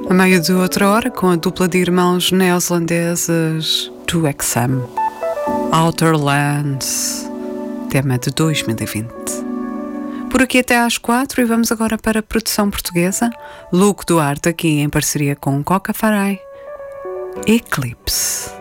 A meio de outra hora, com a dupla de irmãos neozelandeses 2XM, Outer Lands, tema de 2020. Por aqui até às 4 e vamos agora para a produção portuguesa. Luke Duarte aqui em parceria com Coca Farai, Eclipse.